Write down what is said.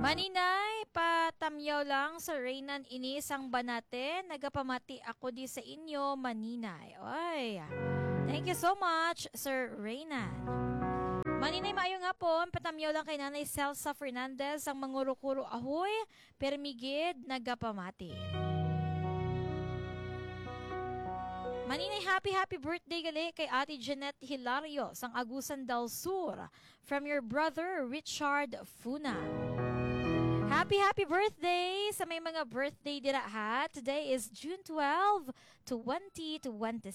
Maninay, patamyaw lang sa Reynan Inisang Banate. Nagapamati ako di sa inyo, Maninay. Oy, thank you so much, Sir Reynan. Maninay, maayo nga po, patamyaw lang kay Nanay Celsa Fernandez, ang mangurukuro ahoy, permigid, nagapamati. Maninay, happy birthday gali kay Ate Jeanette Hilario sang Agusan del Sur from your brother Richard Funa. Happy birthday sa may mga birthday dira ha. Today is June 12, 2026.